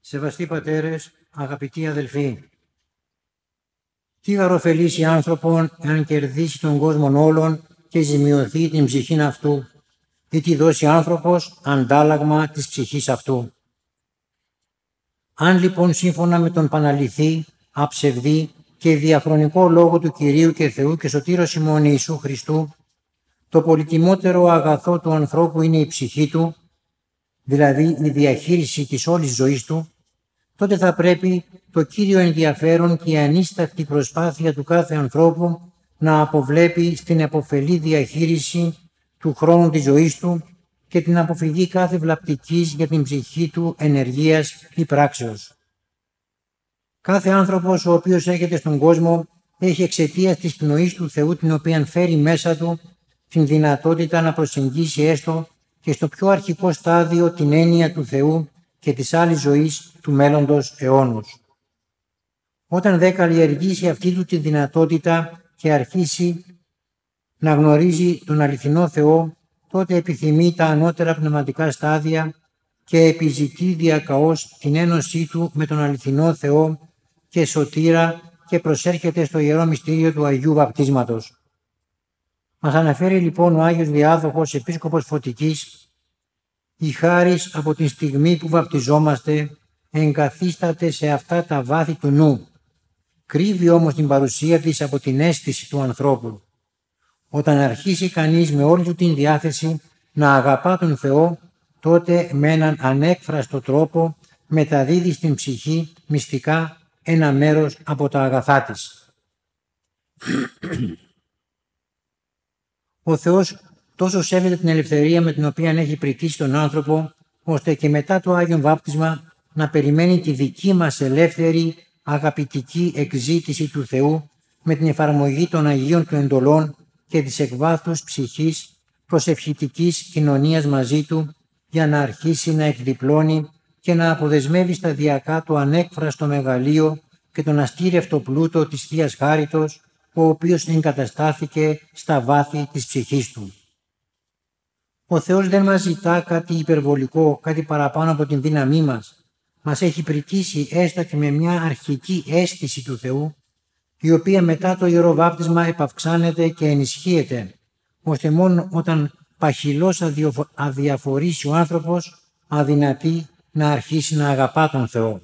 Σεβαστοί πατέρες, αγαπητοί αδελφοί, τι γαροφελήσει άνθρωπον αν κερδίσει τον κόσμο όλων και ζημιωθεί την ψυχήν αυτού, ή τι δώσει άνθρωπος αντάλλαγμα της ψυχής αυτού. Αν λοιπόν σύμφωνα με τον παναληθή, αψευδή και διαχρονικό λόγο του Κυρίου και Θεού και Σωτήρος ημών Ιησού Χριστού, το πολυτιμότερο αγαθό του ανθρώπου είναι η ψυχή του, δηλαδή η διαχείριση της όλης ζωής του, τότε θα πρέπει το κύριο ενδιαφέρον και η ανίστακτη προσπάθεια του κάθε ανθρώπου να αποβλέπει στην επωφελή διαχείριση του χρόνου της ζωής του και την αποφυγή κάθε βλαπτικής για την ψυχή του ενεργείας ή πράξεως. Κάθε άνθρωπος ο οποίος έρχεται στον κόσμο έχει εξαιτίας της πνοής του Θεού, την οποία φέρει μέσα του, την δυνατότητα να προσεγγίσει έστω και στο πιο αρχικό στάδιο την έννοια του Θεού και της άλλης ζωής του μέλλοντος αιώνους. Όταν δε καλλιεργήσει αυτή του τη δυνατότητα και αρχίσει να γνωρίζει τον αληθινό Θεό, τότε επιθυμεί τα ανώτερα πνευματικά στάδια και επιζητεί διακαώς την ένωσή του με τον αληθινό Θεό και σωτήρα και προσέρχεται στο Ιερό Μυστήριο του Αγίου Βαπτίσματος. Μας αναφέρει λοιπόν ο Άγιος Διάδοχος Επίσκοπος Φωτικής: «Η χάρις από την στιγμή που βαπτιζόμαστε εγκαθίσταται σε αυτά τα βάθη του νου. Κρύβει όμως την παρουσία της από την αίσθηση του ανθρώπου. Όταν αρχίσει κανείς με όλη του την διάθεση να αγαπά τον Θεό, τότε με έναν ανέκφραστο τρόπο μεταδίδει στην ψυχή μυστικά ένα μέρος από τα αγαθά της». Ο Θεός τόσο σέβεται την ελευθερία με την οποία έχει πρικήσει τον άνθρωπο, ώστε και μετά το Άγιον Βάπτισμα να περιμένει τη δική μας ελεύθερη αγαπητική εκζήτηση του Θεού με την εφαρμογή των Αγίων του εντολών και της εκβάθους ψυχής προσευχητικής κοινωνίας μαζί του, για να αρχίσει να εκδιπλώνει και να αποδεσμεύει σταδιακά το ανέκφραστο μεγαλείο και τον αστήρευτο πλούτο της Θείας Χάριτος, ο οποίος εγκαταστάθηκε στα βάθη της ψυχής του. Ο Θεός δεν μας ζητά κάτι υπερβολικό, κάτι παραπάνω από την δύναμή μας. Μας έχει πρικήσει έστω και με μια αρχική αίσθηση του Θεού, η οποία μετά το Ιερό Βάπτισμα επαυξάνεται και ενισχύεται, ώστε μόνο όταν παχυλώς αδιαφορήσει ο άνθρωπος αδυνατεί να αρχίσει να αγαπά τον Θεό.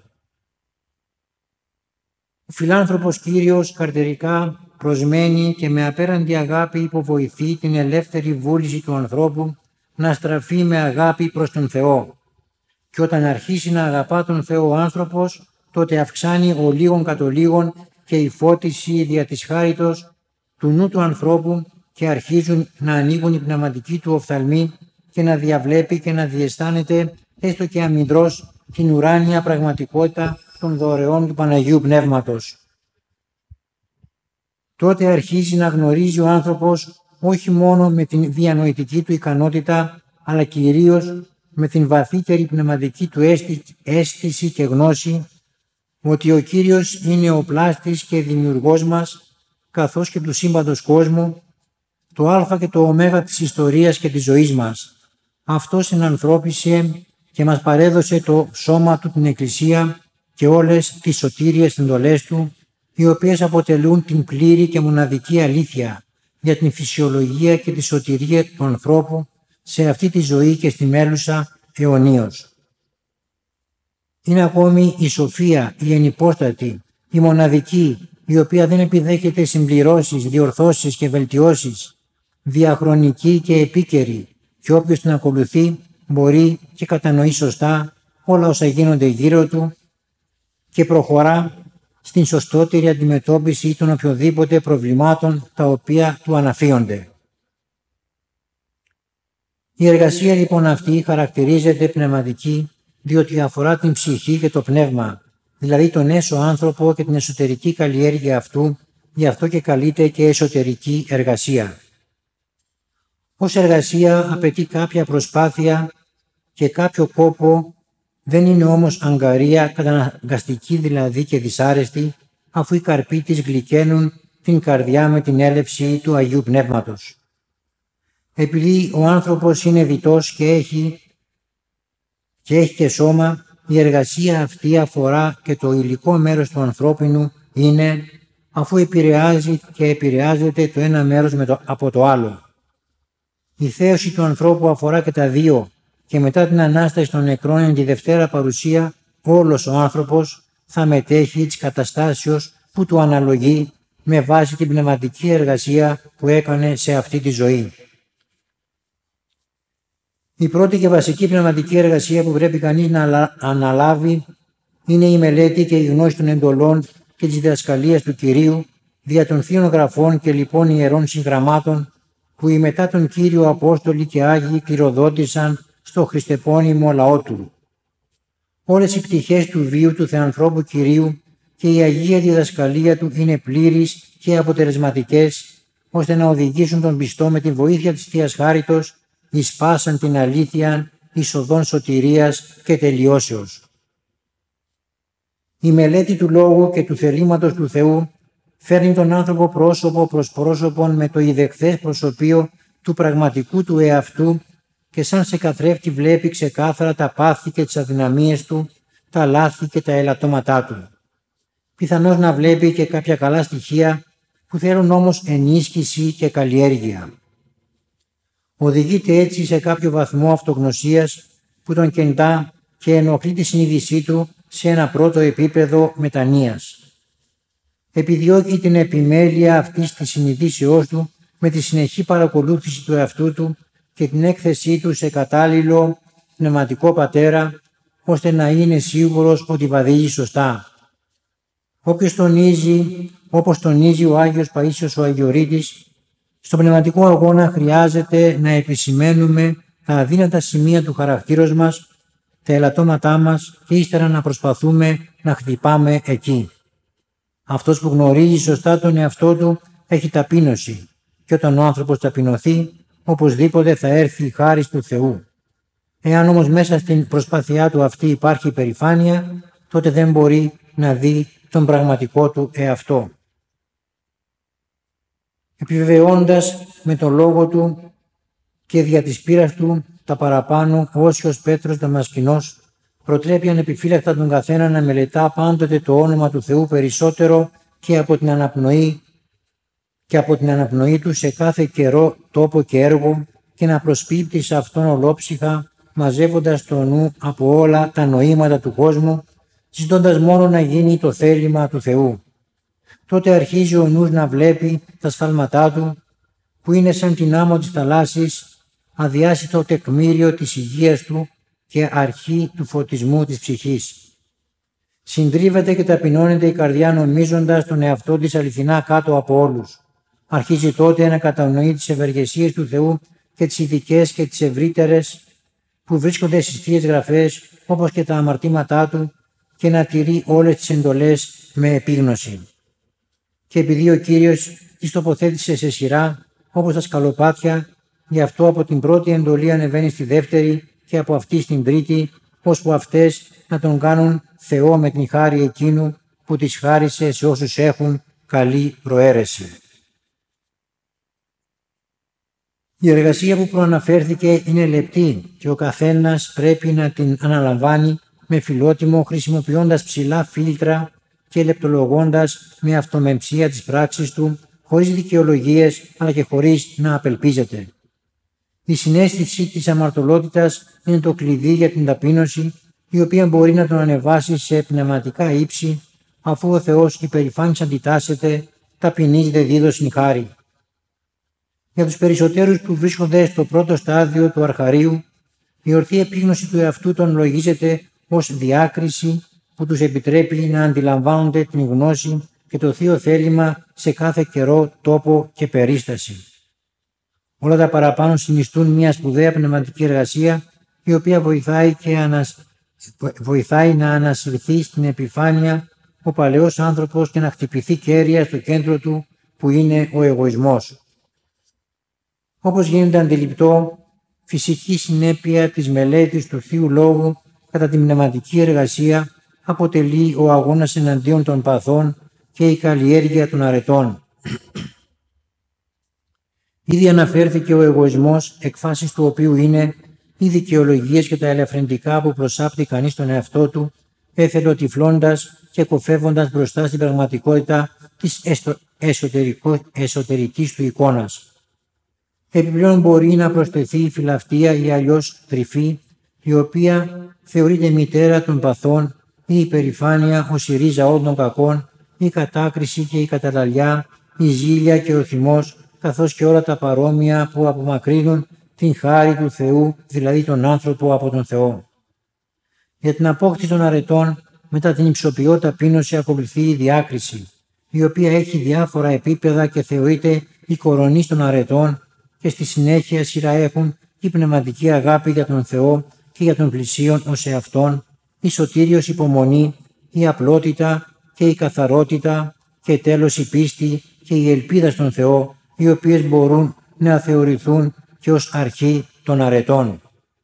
Ο φιλάνθρωπος Κύριος καρτερικά προσμένει και με απέραντη αγάπη υποβοηθεί την ελεύθερη βούληση του ανθρώπου να στραφεί με αγάπη προς τον Θεό. Και όταν αρχίσει να αγαπά τον Θεό ο άνθρωπος, τότε αυξάνει ο λίγον κατ' ο λίγον και η φώτιση δια της χάριτος του νου του ανθρώπου και αρχίζουν να ανοίγουν οι πνευματικοί του οφθαλμοί και να διαβλέπει και να διαισθάνεται έστω και αμυντρός την ουράνια πραγματικότητα των δωρεών του Παναγίου Πνεύματος. Τότε αρχίζει να γνωρίζει ο άνθρωπος όχι μόνο με την διανοητική του ικανότητα, αλλά κυρίως με την βαθύτερη πνευματική του αίσθηση και γνώση ότι ο Κύριος είναι ο πλάστης και δημιουργός μας, καθώς και του σύμπαντος κόσμου, το α και το ω της ιστορίας και της ζωής μας. Αυτός ενανθρώπισε και μας παρέδωσε το σώμα του, την Εκκλησία, και όλες τις σωτήριες εντολές του, οι οποίες αποτελούν την πλήρη και μοναδική αλήθεια για την φυσιολογία και τη σωτηρία του ανθρώπου σε αυτή τη ζωή και στη μέλουσα αιωνίως. Είναι ακόμη η σοφία, η ενυπόστατη, η μοναδική, η οποία δεν επιδέχεται συμπληρώσεις, διορθώσεις και βελτιώσεις, διαχρονική και επίκαιρη, και όποιος την ακολουθεί μπορεί και κατανοεί σωστά όλα όσα γίνονται γύρω του και προχωρά στην σωστότερη αντιμετώπιση των οποιοδήποτε προβλημάτων τα οποία του αναφύονται. Η εργασία λοιπόν αυτή χαρακτηρίζεται πνευματική, διότι αφορά την ψυχή και το πνεύμα, δηλαδή τον έσω άνθρωπο και την εσωτερική καλλιέργεια αυτού, γι' αυτό και καλείται και εσωτερική εργασία. Ως εργασία απαιτεί κάποια προσπάθεια και κάποιο κόπο, δεν είναι όμως αγκαρία, καταναγκαστική δηλαδή και δυσάρεστη, αφού οι καρποί της γλυκαίνουν την καρδιά με την έλευση του Αγίου Πνεύματος. Επειδή ο άνθρωπος είναι διτός και έχει και σώμα, η εργασία αυτή αφορά και το υλικό μέρος του ανθρώπινου είναι, αφού επηρεάζει και επηρεάζεται το ένα μέρος από το άλλο. Η θέωση του ανθρώπου αφορά και τα δύο και μετά την Ανάσταση των νεκρών εν τη Δευτέρα παρουσία όλος ο άνθρωπος θα μετέχει της καταστάσεως που του αναλογεί με βάση την πνευματική εργασία που έκανε σε αυτή τη ζωή. Η πρώτη και βασική πνευματική εργασία που πρέπει κανείς να αναλάβει είναι η μελέτη και η γνώση των εντολών και της διδασκαλίας του Κυρίου δια των Θείων Γραφών και λοιπόν ιερών συγγραμμάτων που οι μετά τον Κύριο Απόστολοι και Άγιοι κληροδότησαν στο χριστεπώνυμο λαό του. Όλες οι πτυχές του βίου του Θεανθρώπου Κυρίου και η Αγία διδασκαλία του είναι πλήρεις και αποτελεσματικές ώστε να οδηγήσουν τον πιστό με τη βοήθεια της Θείας Χάριτος εις πάσαν την αλήθεια εις οδόν σωτηρίας και τελειώσεως. Η μελέτη του Λόγου και του θελήματος του Θεού φέρνει τον άνθρωπο πρόσωπο προς πρόσωπον με το ιδεχθές προσωπείο του πραγματικού του εαυτού και σαν σε καθρέφτη βλέπει ξεκάθαρα τα πάθη και τις αδυναμίες του, τα λάθη και τα ελαττώματά του. Πιθανώς να βλέπει και κάποια καλά στοιχεία που θέλουν όμως ενίσχυση και καλλιέργεια. Οδηγείται έτσι σε κάποιο βαθμό αυτογνωσίας που τον κεντά και ενοχλεί τη συνείδησή του σε ένα πρώτο επίπεδο μετανοίας. Επιδιώκει την επιμέλεια αυτής της συνειδήσεώς του με τη συνεχή παρακολούθηση του εαυτού του και την έκθεσή του σε κατάλληλο πνευματικό πατέρα, ώστε να είναι σίγουρος ότι βαδίζει σωστά. Όπως τονίζει ο Άγιος Παΐσιος ο Αγιορείτης, στον πνευματικό αγώνα χρειάζεται να επισημαίνουμε τα αδύνατα σημεία του χαρακτήρος μας, τα ελαττώματά μας και ύστερα να προσπαθούμε να χτυπάμε εκεί. Αυτός που γνωρίζει σωστά τον εαυτό του έχει ταπείνωση και όταν ο άνθρωπος ταπεινωθεί, οπωσδήποτε θα έρθει η χάρις του Θεού. Εάν όμως μέσα στην προσπάθειά του αυτή υπάρχει υπερηφάνεια, τότε δεν μπορεί να δει τον πραγματικό του εαυτό. Επιβεβαιώντας με τον λόγο του και δια της πείρας του τα παραπάνω, ο Όσιος Πέτρος Δαμασκηνός προτρέπει ανεπιφύλακτα τον καθένα να μελετά πάντοτε το όνομα του Θεού περισσότερο και από την αναπνοή του σε κάθε καιρό, τόπο και έργο και να προσπίπτει σε αυτόν ολόψυχα, μαζεύοντας το νου από όλα τα νοήματα του κόσμου, ζητώντας μόνο να γίνει το θέλημα του Θεού. Τότε αρχίζει ο νους να βλέπει τα σφάλματά του, που είναι σαν την άμμο της θαλάσσης, αδιάσιτο τεκμήριο της υγείας του και αρχή του φωτισμού της ψυχής. Συντρίβεται και ταπεινώνεται η καρδιά νομίζοντας τον εαυτό της αληθινά κάτω από όλους. Αρχίζει τότε να κατανοεί τις ευεργεσίες του Θεού και τις ειδικές και τις ευρύτερες που βρίσκονται στις Θείες Γραφές, όπως και τα αμαρτήματά του, και να τηρεί όλες τις εντολές με επίγνωση. Και επειδή ο Κύριος τις τοποθέτησε σε σειρά, όπως τα σκαλοπάτια, γι' αυτό από την πρώτη εντολή ανεβαίνει στη δεύτερη και από αυτή στην τρίτη, ώσπου αυτές να τον κάνουν Θεό με την χάρη εκείνου που τις χάρισε σε όσους έχουν καλή προαίρεση. Η εργασία που προαναφέρθηκε είναι λεπτή και ο καθένας πρέπει να την αναλαμβάνει με φιλότιμο, χρησιμοποιώντας ψηλά φίλτρα και λεπτολογώντας με αυτομεμψία τις πράξεις του, χωρίς δικαιολογίες αλλά και χωρίς να απελπίζεται. Η συναίσθηση της αμαρτωλότητας είναι το κλειδί για την ταπείνωση, η οποία μπορεί να τον ανεβάσει σε πνευματικά ύψη, αφού ο Θεός υπερηφάνης αντιτάσσεται, ταπεινής δε δίδωσιν χάρη. Για τους περισσότερους που βρίσκονται στο πρώτο στάδιο του αρχαρίου, η ορθή επίγνωση του εαυτού τον λογίζεται ως διάκριση που τους επιτρέπει να αντιλαμβάνονται την γνώση και το θείο θέλημα σε κάθε καιρό, τόπο και περίσταση. Όλα τα παραπάνω συνιστούν μια σπουδαία πνευματική εργασία, η οποία βοηθάει να ανασυρθεί στην επιφάνεια ο παλαιός άνθρωπος και να χτυπηθεί κέρια στο κέντρο του που είναι ο εγωισμός. Όπως γίνεται αντιληπτό, φυσική συνέπεια της μελέτης του Θείου Λόγου κατά την πνευματική εργασία αποτελεί ο αγώνας εναντίον των παθών και η καλλιέργεια των αρετών. Ήδη αναφέρθηκε ο εγωισμός, εκφάσεις του οποίου είναι οι δικαιολογίες και τα ελαφρυντικά που προσάπτει κανείς τον εαυτό του, εθελοτυφλώντας και κοφεύοντας μπροστά στην πραγματικότητα της εσωτερικής του εικόνας. Επιπλέον μπορεί να προσθεθεί η φιλαυτία ή αλλιώς τρυφή, η οποία θεωρείται μητέρα των παθών, η υπερηφάνεια ως η ρίζα όλων των κακών, η κατάκριση και η καταλαλιά, η ζήλια και ο θυμός, καθώς και όλα τα παρόμοια που απομακρύνουν την χάρη του Θεού, δηλαδή τον άνθρωπο από τον Θεό. Για την απόκτηση των αρετών, μετά την υψοποιώ ταπείνωση ακολουθεί η διάκριση, η οποία έχει διάφορα επίπεδα και θεωρείται η κορονής των αρετών, και στη συνέχεια σειρά έχουν η πνευματική αγάπη για τον Θεό και για τον πλησίον ως εαυτόν, η σωτήριος υπομονή, η απλότητα και η καθαρότητα και τέλος η πίστη και η ελπίδα στον Θεό, οι οποίες μπορούν να θεωρηθούν και ως αρχή των αρετών.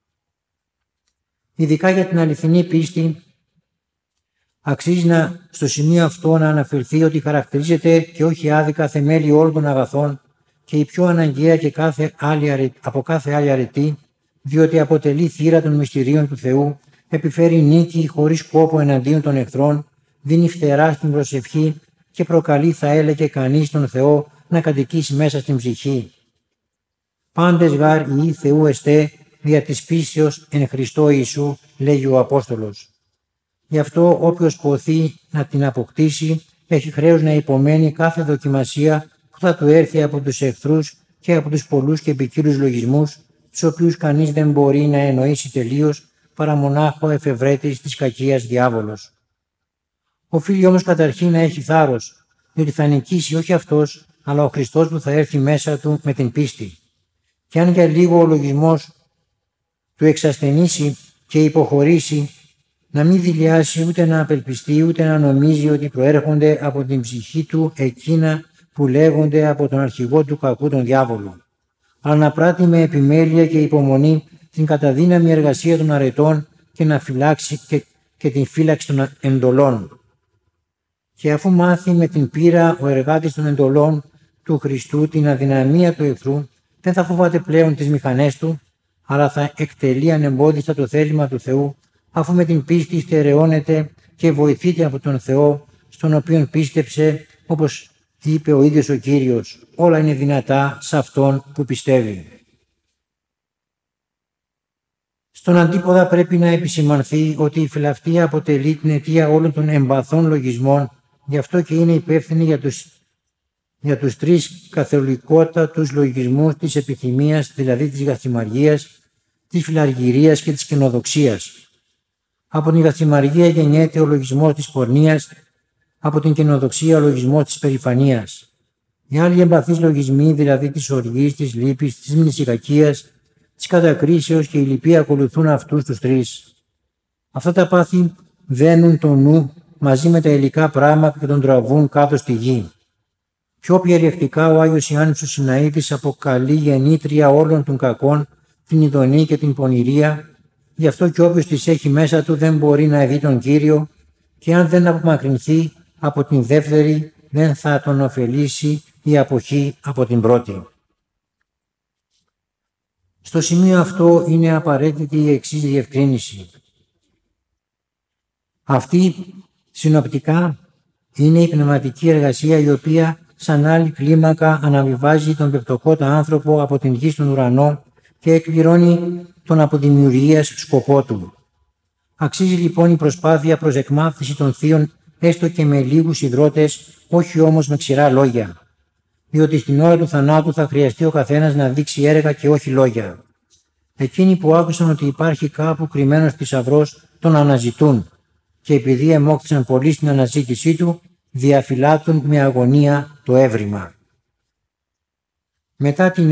Ειδικά για την αληθινή πίστη, αξίζει στο σημείο αυτό να αναφερθεί ότι χαρακτηρίζεται και όχι άδικα θεμέλη όλων των αγαθών και η πιο αναγκαία και από κάθε άλλη αρετή, διότι αποτελεί θύρα των μυστηρίων του Θεού, επιφέρει νίκη χωρίς κόπο εναντίον των εχθρών, δίνει φτερά στην προσευχή και προκαλεί, θα έλεγε κανείς, τον Θεό να κατοικήσει μέσα στην ψυχή. Πάντες γάρ οι Θεού εστέ δια της πίστεως εν Χριστώ Ιησού, λέγει ο Απόστολος. Γι' αυτό όποιος ποθεί να την αποκτήσει έχει χρέος να υπομένει κάθε δοκιμασία που θα του έρθει από τους εχθρούς και από τους πολλούς και ποικίλους λογισμούς, τους οποίους κανείς δεν μπορεί να εννοήσει τελείως παρά μονάχο εφευρέτης της κακίας διάβολος. Οφείλει όμως καταρχήν να έχει θάρρος, διότι θα νικήσει όχι αυτός, αλλά ο Χριστός που θα έρθει μέσα του με την πίστη. Και αν για λίγο ο λογισμός του εξασθενήσει και υποχωρήσει, να μην δειλιάσει ούτε να απελπιστεί ούτε να νομίζει ότι προέρχονται από την ψυχή του εκείνα που λέγονται από τον αρχηγό του κακού, τον διάβολο, αλλά να πράττει με επιμέλεια και υπομονή την καταδύναμη εργασία των αρετών και να φυλάξει και την φύλαξη των εντολών. Και αφού μάθει με την πείρα ο εργάτης των εντολών του Χριστού την αδυναμία του εχθρού, δεν θα φοβάται πλέον τις μηχανές του, αλλά θα εκτελεί ανεμπόδιστα το θέλημα του Θεού, αφού με την πίστη στερεώνεται και βοηθείται από τον Θεό, στον οποίον πίστεψε, όπως είπε ο ίδιος ο Κύριος, όλα είναι δυνατά σε αυτόν που πιστεύει. Στον αντίποδα πρέπει να επισημανθεί ότι η φιλαυτία αποτελεί την αιτία όλων των εμπαθών λογισμών, γι' αυτό και είναι υπεύθυνη για τους τρεις καθολικότατους λογισμούς της επιθυμίας, δηλαδή της γαθυμαργίας, της φιλαργυρίας και της καινοδοξίας. Από την γαθυμαργία γεννιέται ο λογισμός της πορνείας, από την καινοδοξία ο λογισμός της περηφανίας. Οι άλλοι εμπαθείς λογισμοί, δηλαδή της οργής, της λύπης, της μνησικακίας, της κατακρίσεως και η λυπή, ακολουθούν αυτούς τους τρεις. Αυτά τα πάθη δένουν το νου μαζί με τα υλικά πράγματα και τον τραβούν κάτω στη γη. Πιο περιεκτικά ο Άγιος Ιάννης ο Συναήτης αποκαλεί γεννήτρια όλων των κακών την ειδονή και την πονηρία, γι' αυτό και όποιος τις έχει μέσα του δεν μπορεί να δει τον Κύριο, και αν δεν απομακρυνθεί από την δεύτερη δεν θα τον ωφελήσει η αποχή από την πρώτη. Στο σημείο αυτό είναι απαραίτητη η εξής διευκρίνηση. Αυτή συνοπτικά είναι η πνευματική εργασία, η οποία σαν άλλη κλίμακα αναβιβάζει τον πεπτοκότα άνθρωπο από την γη στον ουρανό και εκπληρώνει τον αποδημιουργίας σκοπό του. Αξίζει λοιπόν η προσπάθεια προς εκμάθηση των θείων, έστω και με λίγους ιδρώτες, όχι όμως με ξηρά λόγια, διότι στην ώρα του θανάτου θα χρειαστεί ο καθένας να δείξει έργα και όχι λόγια. Εκείνοι που άκουσαν ότι υπάρχει κάπου κρυμμένος θησαυρός τον αναζητούν, και επειδή εμόχθησαν πολύ στην αναζήτησή του, διαφυλάττουν με αγωνία το έβριμα. Μετά την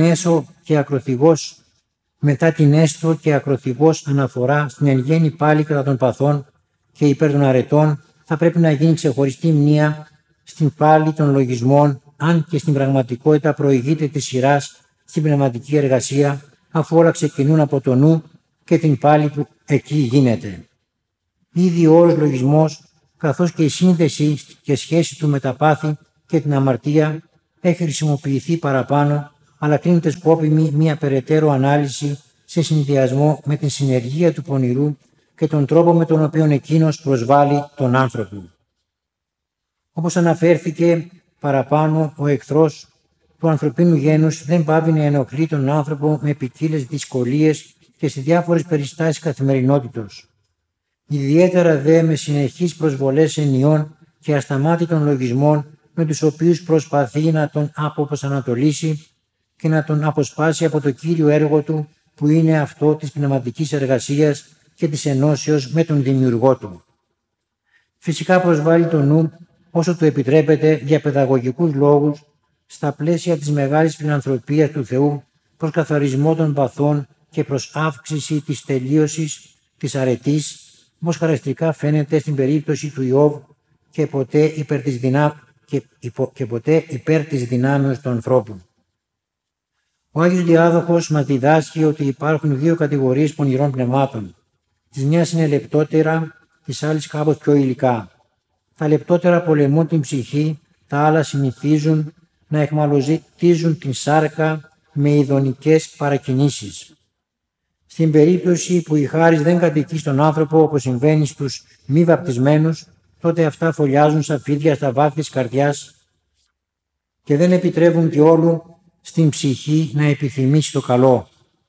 έστω και ακροθυγός αναφορά στην εν γέννη πάλι κατά των παθών και υπέρ των αρετών, θα πρέπει να γίνει ξεχωριστή μνήα στην πάλι των λογισμών, αν και στην πραγματικότητα προηγείται της σειράς στην πνευματική εργασία, αφού όλα ξεκινούν από το νου και την πάλι του εκεί γίνεται. Ήδη ο όρος λογισμός, καθώς και η σύνδεση και σχέση του με τα πάθη και την αμαρτία έχει χρησιμοποιηθεί παραπάνω, αλλά κρίνεται σκόπιμη μια περαιτέρω ανάλυση σε συνδυασμό με την συνεργία του πονηρού και τον τρόπο με τον οποίο εκείνος προσβάλλει τον άνθρωπο. Όπως αναφέρθηκε παραπάνω, ο εχθρός του ανθρωπίνου γένους δεν πάβει να ενοχλεί τον άνθρωπο με ποικίλες δυσκολίες και σε διάφορες περιστάσεις καθημερινότητος. Ιδιαίτερα δε με συνεχείς προσβολές ενιών και ασταμάτητων λογισμών με τους οποίους προσπαθεί να τον αποπροσανατολίσει και να τον αποσπάσει από το κύριο έργο του, που είναι αυτό της πνευματικής εργασίας και της ενώσεως με τον δημιουργό του. Φυσικά προσβάλλει το νου όσο του επιτρέπεται για παιδαγωγικούς λόγους στα πλαίσια της μεγάλης φιλανθρωπίας του Θεού προς καθαρισμό των παθών και προς αύξηση της τελείωσης της αρετής, όπως χαρακτηριστικά φαίνεται στην περίπτωση του Ιώβ και ποτέ υπέρ της δυνάμεως του ανθρώπου. Ο Άγιος Διάδοχος μας διδάσκει ότι υπάρχουν δύο κατηγορίες πονηρών πνευμάτων. Της μιας είναι λεπτότερα, της άλλης κάπως πιο υλικά. Τα λεπτότερα πολεμούν την ψυχή, τα άλλα συνηθίζουν να εχμαλωτίζουν την σάρκα με ειδονικές παρακινήσεις. Στην περίπτωση που η χάρις δεν κατοικεί στον άνθρωπο, όπως συμβαίνει στους μη βαπτισμένους, τότε αυτά φωλιάζουν σαν φίδια στα βάθη της καρδιάς και δεν επιτρέπουν διόλου στην ψυχή να επιθυμήσει το καλό.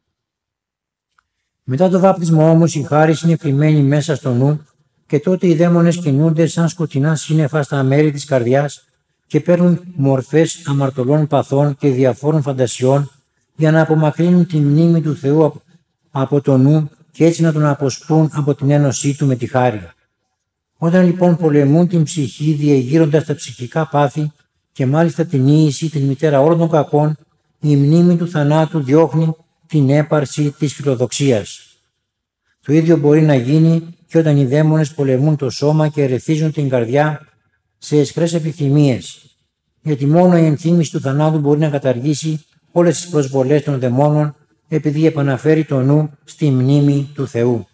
Μετά το βάπτισμα όμως η χάρις είναι κρυμμένη μέσα στο νου και τότε οι δαίμονες κινούνται σαν σκοτεινά σύννεφα στα μέρη της καρδιάς και παίρνουν μορφές αμαρτωλών παθών και διαφόρων φαντασιών για να απομακρύνουν τη μνήμη του Θεού από το νου και έτσι να τον αποσπούν από την ένωσή του με τη χάρη. Όταν λοιπόν πολεμούν την ψυχή διεγείροντας τα ψυχικά πάθη και μάλιστα την ίηση, την μητέρα όλων των κακών, η μνήμη του θανάτου διώχνει την έπαρση της φιλοδοξίας. Το ίδιο μπορεί να γίνει και όταν οι δαίμονες πολεμούν το σώμα και ερεθίζουν την καρδιά σε αισχρές επιθυμίες, γιατί μόνο η ενθύμηση του θανάτου μπορεί να καταργήσει όλες τις προσβολές των δαιμόνων, επειδή επαναφέρει το νου στη μνήμη του Θεού.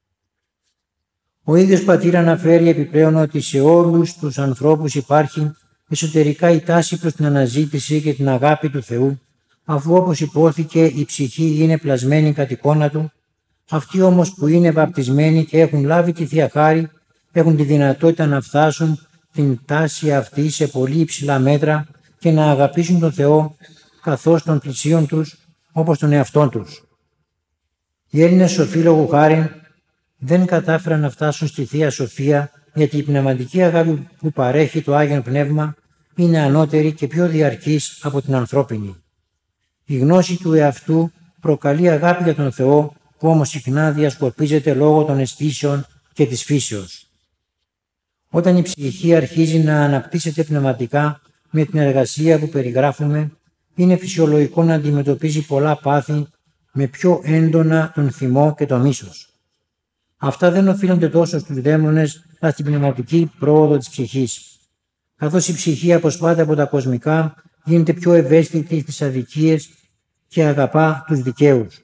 Ο ίδιος πατήρ αναφέρει επιπλέον ότι σε όλους τους ανθρώπους υπάρχει εσωτερικά η τάση προς την αναζήτηση και την αγάπη του Θεού, αφού όπως υπόθηκε η ψυχή είναι πλασμένη κατ' εικόνα του. Αυτοί όμως που είναι βαπτισμένοι και έχουν λάβει τη Θεία Χάρη έχουν τη δυνατότητα να φτάσουν την τάση αυτή σε πολύ υψηλά μέτρα και να αγαπήσουν τον Θεό καθώς των πλησίων τους όπως τον εαυτόν τους. Οι Έλληνες σοφοί λόγου χάριν δεν κατάφεραν να φτάσουν στη Θεία Σοφία, γιατί η πνευματική αγάπη που παρέχει το Άγιον Πνεύμα είναι ανώτερη και πιο διαρκής από την ανθρώπινη. Η γνώση του εαυτού προκαλεί αγάπη για τον Θεό, που όμως συχνά διασκορπίζεται λόγω των αισθήσεων και της φύσεως. Όταν η ψυχή αρχίζει να αναπτύσσεται πνευματικά με την εργασία που περιγράφουμε, είναι φυσιολογικό να αντιμετωπίζει πολλά πάθη με πιο έντονα τον θυμό και το μίσος. Αυτά δεν οφείλονται τόσο στους δαίμονες, αλλά στην πνευματική πρόοδο της ψυχής. Καθώς η ψυχή αποσπάται από τα κοσμικά, γίνεται πιο ευαίσθητη στις αδικίες και αγαπά τους δικαίους.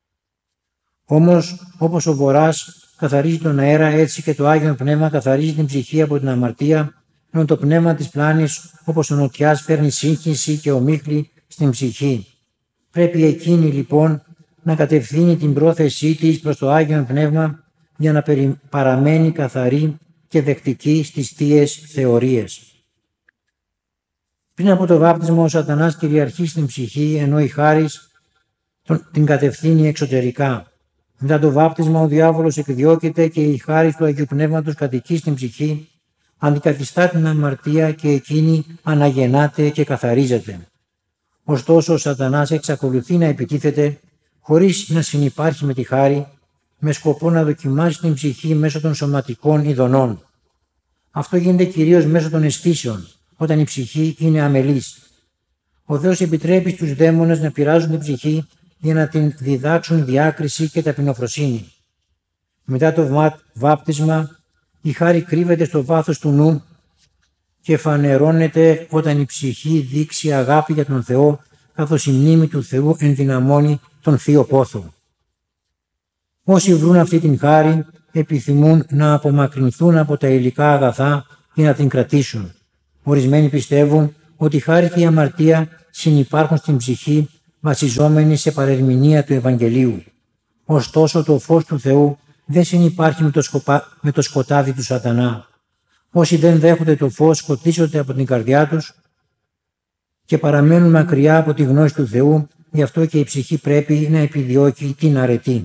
Όμως, όπως ο βορράς καθαρίζει τον αέρα, έτσι και το Άγιο Πνεύμα καθαρίζει την ψυχή από την αμαρτία, ενώ το πνεύμα της πλάνης, όπως ο νοτιάς, φέρνει σύγχυση και ομίχλη στην ψυχή. Πρέπει εκείνη λοιπόν να κατευθύνει την πρόθεσή της προς το Άγιο Πνεύμα για να παραμένει καθαρή και δεκτική στις θείες θεωρίες. Πριν από το βάπτισμα ο Σατανάς κυριαρχεί στην ψυχή, ενώ η χάρις την κατευθύνει εξωτερικά. Μετά το βάπτισμα ο διάβολος εκδιώκεται και η χάρις του Αγίου Πνεύματος κατοικεί στην ψυχή, αντικαθιστά την αμαρτία και εκείνη αναγεννάται και καθαρίζεται. Ωστόσο ο Σατανάς εξακολουθεί να επιτίθεται χωρίς να συνυπάρχει με τη χάρη, με σκοπό να δοκιμάσει την ψυχή μέσω των σωματικών ειδονών. Αυτό γίνεται κυρίως μέσω των αισθήσεων, όταν η ψυχή είναι αμελής. Ο Θεός επιτρέπει στους δαίμονες να πειράζουν την ψυχή για να την διδάξουν διάκριση και ταπεινοφροσύνη. Μετά το βάπτισμα, η χάρη κρύβεται στο βάθος του νου και φανερώνεται όταν η ψυχή δείξει αγάπη για τον Θεό, καθώς η μνήμη του Θεού ενδυναμώνει τον θείο πόθο. Όσοι βρουν αυτή την χάρη επιθυμούν να απομακρυνθούν από τα υλικά αγαθά για να την κρατήσουν. Ορισμένοι πιστεύουν ότι η χάρη και η αμαρτία συνυπάρχουν στην ψυχή βασιζόμενοι σε παρερμηνία του Ευαγγελίου. Ωστόσο το φως του Θεού δεν συνυπάρχει με το σκοτάδι του σατανά. Όσοι δεν δέχονται το φως σκοτίζονται από την καρδιά τους και παραμένουν μακριά από τη γνώση του Θεού, γι' αυτό και η ψυχή πρέπει να επιδιώκει την αρετή.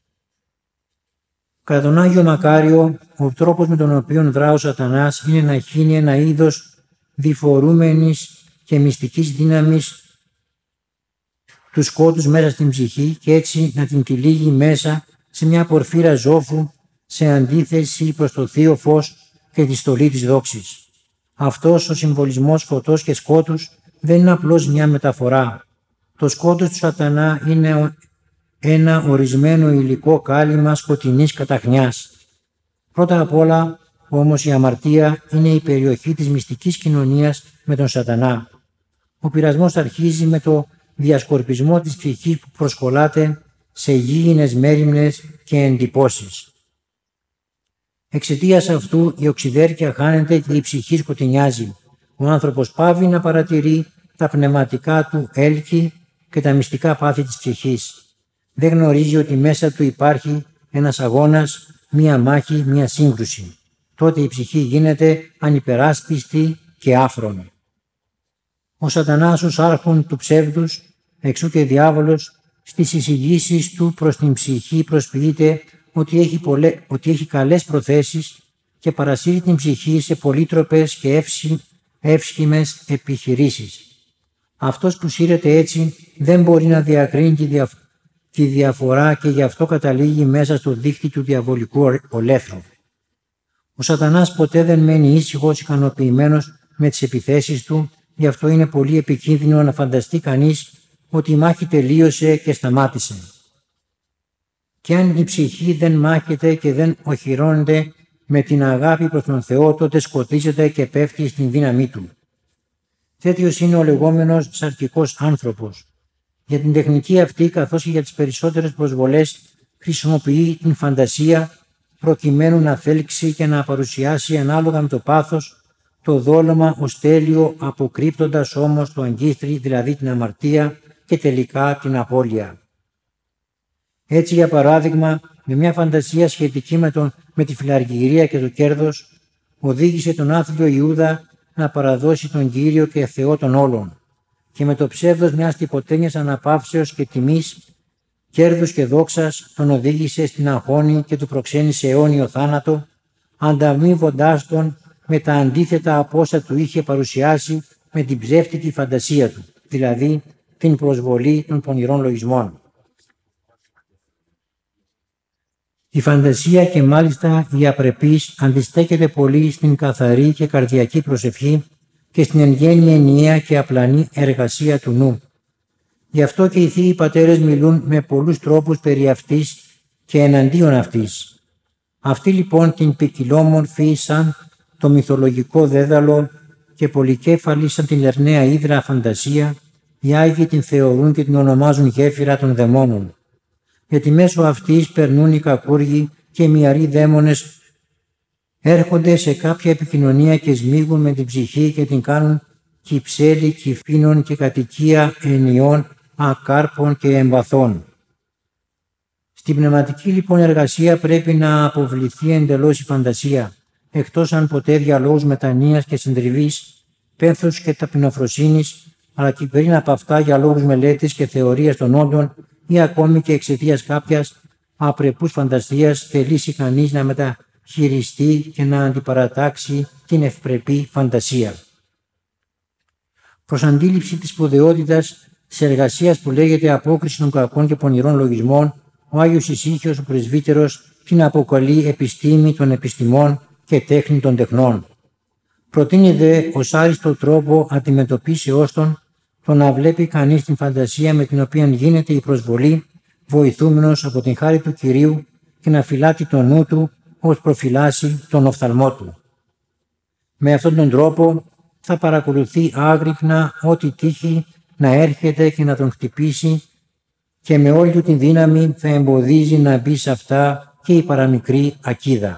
Κατά τον Άγιο Μακάριο, ο τρόπος με τον οποίο δρά ο σατανάς είναι να χύνει ένα είδος διφορούμενης και μυστικής δύναμης του σκότους μέσα στην ψυχή και έτσι να την τυλίγει μέσα σε μια πορφύρα ζόφου σε αντίθεση προς το θείο φως και τη στολή της δόξης. Αυτός ο συμβολισμός φωτός και σκότους δεν είναι απλώς μια μεταφορά. Το σκότος του σατανά είναι ένα ορισμένο υλικό κάλυμα σκοτεινής καταχνιάς. Πρώτα απ' όλα όμως η αμαρτία είναι η περιοχή της μυστικής κοινωνίας με τον σατανά. Ο πειρασμός αρχίζει με το διασκορπισμό της ψυχής που προσκολάται σε γήινες μέριμνες και εντυπώσεις. Εξαιτίας αυτού η οξυδέρκεια χάνεται και η ψυχή σκοτεινιάζει. Ο άνθρωπος πάβει να παρατηρεί τα πνευματικά του έλκη και τα μυστικά πάθη της ψυχής. Δεν γνωρίζει ότι μέσα του υπάρχει ένας αγώνας, μία μάχη, μία σύγκρουση. Τότε η ψυχή γίνεται ανυπεράσπιστη και άφρονη. Ο σατανάς ως άρχον του ψεύδους, εξού και διάβολος, στις εισηγήσεις του προς την ψυχή προσποιείται ότι έχει καλές προθέσεις και παρασύρει την ψυχή σε πολύτροπες και εύσχημες επιχειρήσεις. Αυτός που σύρεται έτσι δεν μπορεί να διακρίνει τη διαφορά και γι' αυτό καταλήγει μέσα στο δίχτυ του διαβολικού ολέθρου. Ο σατανάς ποτέ δεν μένει ήσυχος ικανοποιημένος με τις επιθέσεις του, γι' αυτό είναι πολύ επικίνδυνο να φανταστεί κανείς ότι η μάχη τελείωσε και σταμάτησε. Και αν η ψυχή δεν μάχεται και δεν οχυρώνεται με την αγάπη προς τον Θεό, τότε σκοτίζεται και πέφτει στην δύναμή του. Τέτοιος είναι ο λεγόμενος σαρκικός άνθρωπος. Για την τεχνική αυτή, καθώς και για τις περισσότερες προσβολές, χρησιμοποιεί την φαντασία προκειμένου να θέλξει και να παρουσιάσει ανάλογα με το πάθος το δόλωμα ως τέλειο, αποκρύπτοντας όμως το αγκίστρι, δηλαδή την αμαρτία και τελικά την απώλεια. Έτσι, για παράδειγμα, με μια φαντασία σχετική με τη φιλαργυρία και το κέρδος, οδήγησε τον άθλιο Ιούδα να παραδώσει τον Κύριο και Θεό των όλων, και με το ψεύδος μιας τυποτένιας αναπαύσεως και τιμής, κέρδους και δόξας τον οδήγησε στην αγχώνη και του προξένησε αιώνιο θάνατο, ανταμείβοντάς τον με τα αντίθετα από όσα του είχε παρουσιάσει με την ψεύτικη φαντασία του, δηλαδή την προσβολή των πονηρών λογισμών. Η φαντασία και μάλιστα η απρεπής αντιστέκεται πολύ στην καθαρή και καρδιακή προσευχή και στην εν γέννη ενιαία και απλανή εργασία του νου. Γι' αυτό και οι θείοι πατέρες μιλούν με πολλούς τρόπους περί αυτής και εναντίον αυτής. Αυτοί λοιπόν την ποικιλόμορφη σαν το μυθολογικό δέδαλο και πολυκέφαλη σαν την λερναία ύδρα φαντασία, οι Άγιοι την θεωρούν και την ονομάζουν γέφυρα των δαιμόνων. Γιατί μέσω αυτής περνούν οι κακούργοι και οι μυαροί δαίμονες, έρχονται σε κάποια επικοινωνία και σμίγουν με την ψυχή και την κάνουν κυψέλη κυφήνων και κατοικία ενιών, ακάρπων και εμπαθών. Στην πνευματική λοιπόν εργασία πρέπει να αποβληθεί εντελώς η φαντασία, εκτός αν ποτέ για λόγους μετανοίας και συντριβής, πένθους και ταπεινοφροσύνης, αλλά και πριν από αυτά για λόγους μελέτης και θεωρίας των όντων ή ακόμη και εξαιτίας κάποιας απρεπούς φαντασίας θελήσει κανείς να μεταχειριστεί και να αντιπαρατάξει την ευπρεπή φαντασία. Προς αντίληψη της σπουδαιότητας της εργασίας που λέγεται απόκριση των κακών και πονηρών λογισμών, ο Άγιος Ησύχιος ο Πρεσβύτερος την αποκαλεί επιστήμη των επιστημών και τέχνη των τεχνών. Προτείνει δε ως άριστο τρόπο αντιμετωπίσεώς των το να βλέπει κανείς την φαντασία με την οποία γίνεται η προσβολή, βοηθούμενος από την χάρη του Κυρίου και να φυλάτει το νου του ως προφυλάσσει τον οφθαλμό του. Με αυτόν τον τρόπο θα παρακολουθεί άγρυπνα ό,τι τύχει να έρχεται και να τον χτυπήσει και με όλη του την δύναμη θα εμποδίζει να μπει σε αυτά και η παραμικρή ακίδα.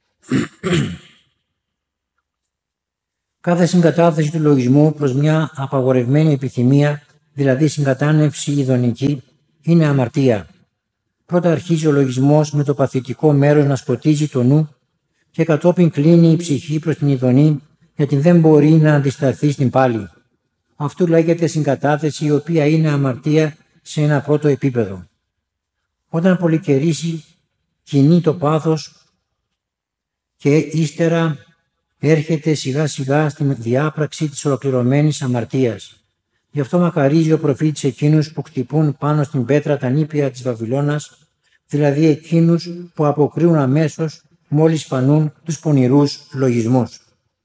Κάθε συγκατάθεση του λογισμού προς μια απαγορευμένη επιθυμία, δηλαδή συγκατάνευση ειδονική, είναι αμαρτία. Πρώτα αρχίζει ο λογισμός με το παθητικό μέρος να σκοτίζει το νου και κατόπιν κλείνει η ψυχή προς την ειδονή, γιατί δεν μπορεί να αντισταθεί στην πάλη. Αυτό λέγεται συγκατάθεση, η οποία είναι αμαρτία σε ένα πρώτο επίπεδο. Όταν πολυκαιρίσει, κινεί το πάθος και ύστερα έρχεται σιγά σιγά στην διάπραξη της ολοκληρωμένης αμαρτίας. Γι' αυτό μακαρίζει ο προφήτης εκείνους που χτυπούν πάνω στην πέτρα τα νήπια της Βαβυλώνας, δηλαδή εκείνους που αποκρύουν αμέσως μόλις φανούν τους πονηρούς λογισμούς.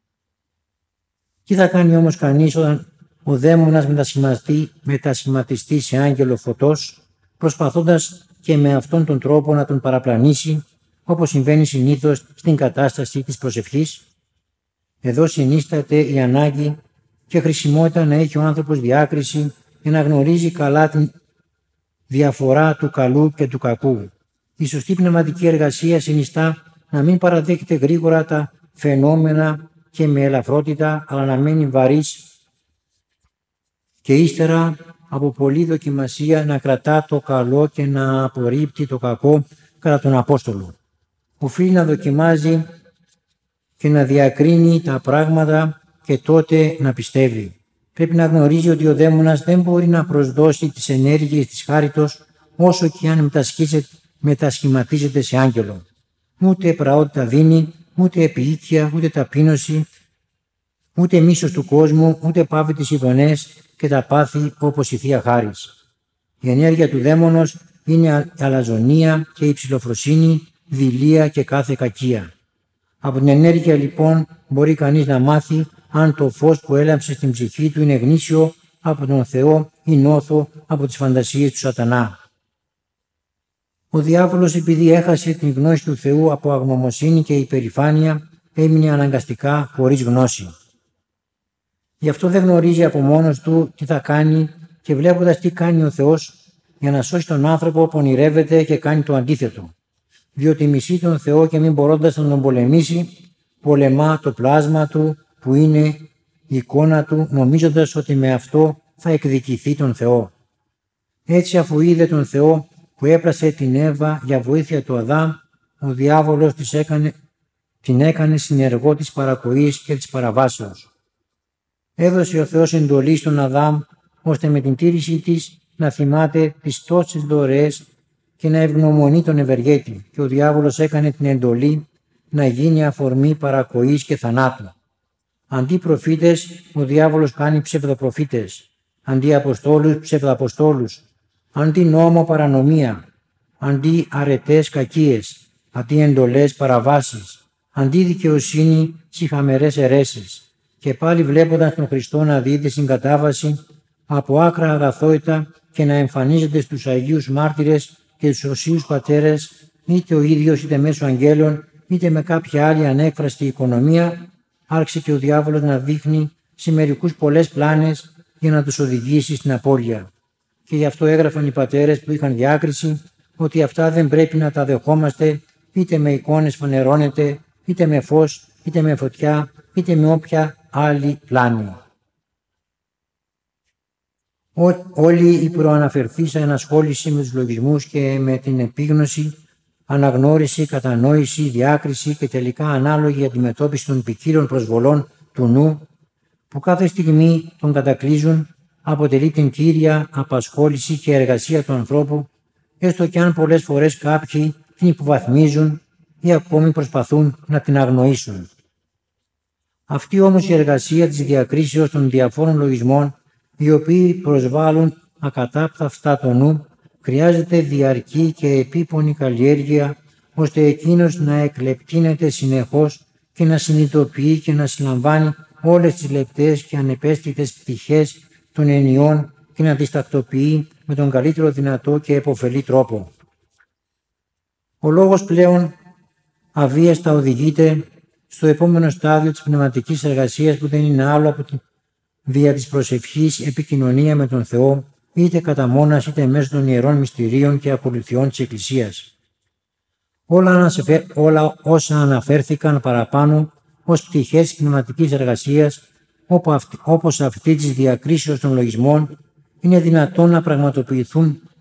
Τι θα κάνει όμως κανείς όταν ο δαίμονας μετασχηματιστεί σε άγγελο φωτός, προσπαθώντας και με αυτόν τον τρόπο να τον παραπλανήσει, όπως συμβαίνει συνήθως στην κατάσταση της προσευχής? Εδώ συνίσταται η ανάγκη και χρησιμότητα να έχει ο άνθρωπος διάκριση και να γνωρίζει καλά την διαφορά του καλού και του κακού. Η σωστή πνευματική εργασία συνιστά να μην παραδέχεται γρήγορα τα φαινόμενα και με ελαφρότητα, αλλά να μένει βαρύς και ύστερα από πολλή δοκιμασία να κρατά το καλό και να απορρίπτει το κακό κατά τον Απόστολο. Οφείλει να δοκιμάζει και να διακρίνει τα πράγματα και τότε να πιστεύει. Πρέπει να γνωρίζει ότι ο δαίμονας δεν μπορεί να προσδώσει τις ενέργειες της χάριτος όσο και αν μετασχηματίζεται σε άγγελο. Ούτε πραότητα δίνει, ούτε επίοικια, ούτε ταπείνωση, ούτε μίσος του κόσμου, ούτε πάβει τις ειδονές και τα πάθη όπως η Θεία Χάρις. Η ενέργεια του δαίμονος είναι αλαζονία και υψηλοφροσύνη, δειλία και κάθε κακία. Από την ενέργεια λοιπόν μπορεί κανείς να μάθει αν το φως που έλαμψε στην ψυχή του είναι γνήσιο από τον Θεό ή νόθο από τις φαντασίες του σατανά. Ο διάβολος, επειδή έχασε την γνώση του Θεού από αγνωμοσύνη και υπερηφάνεια, έμεινε αναγκαστικά χωρίς γνώση. Γι' αυτό δεν γνωρίζει από μόνος του τι θα κάνει και βλέποντας τι κάνει ο Θεός για να σώσει τον άνθρωπο πονηρεύεται και κάνει το αντίθετο. Διότι μισεί τον Θεό και μην μπορώντας να τον πολεμήσει, πολεμά το πλάσμα του που είναι η εικόνα του, νομίζοντας ότι με αυτό θα εκδικηθεί τον Θεό. Έτσι, αφού είδε τον Θεό που έπλασε την Εύα για βοήθεια του Αδάμ, ο διάβολος την έκανε συνεργό της παρακοής και της παραβάσεως. Έδωσε ο Θεός εντολή στον Αδάμ, ώστε με την τήρησή της να θυμάται τις τόσες δωρεές και να ευγνωμονεί τον ευεργέτη, και ο διάβολος έκανε την εντολή να γίνει αφορμή παρακοής και θανάτου. Αντί προφήτες, ο διάβολος κάνει ψευδοπροφήτες, αντί αποστόλους ψευδαποστόλους, αντί νόμο παρανομία, αντί αρετές κακίες, αντί εντολές παραβάσεις, αντί δικαιοσύνη σιχαμερές αιρέσεις. Και πάλι βλέποντας τον Χριστό να δίδει συγκατάβαση από άκρα αγαθότητα και να εμφανίζεται στους Αγίους Μάρτυρες και τους Οσίους Πατέρες, είτε ο ίδιος είτε μέσω αγγέλων, είτε με κάποια άλλη ανέκφραστη οικονομία, άρχισε και ο διάβολος να δείχνει σε μερικούς πολλές πλάνες για να τους οδηγήσει στην απώλεια. Και γι' αυτό έγραφαν οι πατέρες που είχαν διάκριση ότι αυτά δεν πρέπει να τα δεχόμαστε, είτε με εικόνες φανερώνεται, είτε με φως, είτε με φωτιά, είτε με όποια άλλη πλάνη. Όλη η προαναφερθήσα ενασχόληση με τους λογισμούς και με την επίγνωση, αναγνώριση, κατανόηση, διάκριση και τελικά ανάλογη αντιμετώπιση των ποικίλων προσβολών του νου που κάθε στιγμή τον κατακλείζουν, αποτελεί την κύρια απασχόληση και εργασία του ανθρώπου, έστω και αν πολλές φορές κάποιοι την υποβαθμίζουν ή ακόμη προσπαθούν να την αγνοήσουν. Αυτή όμως η εργασία της διακρίσεως των διαφόρων λογισμών, οι οποίοι προσβάλλουν ακατάπταυστα το νου, χρειάζεται διαρκή και επίπονη καλλιέργεια, ώστε εκείνος να εκλεπτύνεται συνεχώς και να συνειδητοποιεί και να συλλαμβάνει όλες τις λεπτές και ανεπαίσθητες πτυχές των ενιών και να τις τακτοποιεί με τον καλύτερο δυνατό και επωφελή τρόπο. Ο λόγος πλέον αβίαστα οδηγείται στο επόμενο στάδιο της πνευματικής εργασίας, που δεν είναι άλλο από τη δια της προσευχής επικοινωνία με τον Θεό, είτε κατά μόνας είτε μέσω των ιερών μυστηρίων και ακολουθιών της Εκκλησίας. Όλα όσα αναφέρθηκαν παραπάνω ως πτυχές της πνευματικής εργασίας, όπως αυτή της διακρίσεως των λογισμών, είναι δυνατόν να πραγματοποιηθούν